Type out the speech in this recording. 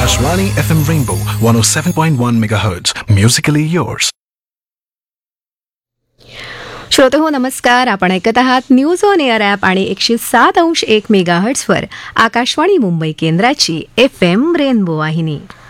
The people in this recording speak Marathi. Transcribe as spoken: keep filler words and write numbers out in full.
Akashvani F M Rainbow one oh seven point one megahertz. Musically yours. श्रोते हो नमस्कार. आपण ऐकत आहात न्यूज ऑन एअर ॲप आणि एकशे सात अंश एक मेगाहर्ट्सवर आकाशवाणी मुंबई केंद्राची एफ एम रेनबो वाहिनी.